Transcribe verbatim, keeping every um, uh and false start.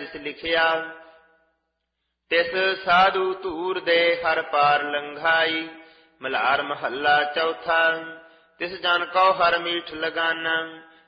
ਜਿਸ ਲਿਖਿਆ। ਤਿਸ ਸਾਧੂ ਧੂਰ ਦੇ ਹਰ ਪਾਰ ਲੰਘਾਈ। ਮਲਹਾਰ ਮਹੱਲਾ ਚੌਥਾ। ਤਿਸ ਜਨ ਕਉ ਹਰ ਮੀਠ ਲਗਾਨਾ